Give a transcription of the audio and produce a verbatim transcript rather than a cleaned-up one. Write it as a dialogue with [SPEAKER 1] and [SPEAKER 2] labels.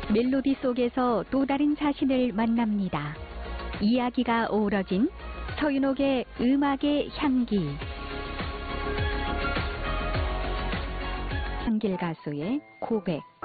[SPEAKER 1] 멜로디 속에서 또 다른 자신을 만납니다. 이야기가 어우러진 서윤옥의 음악의 향기. 한길 가수의 고백.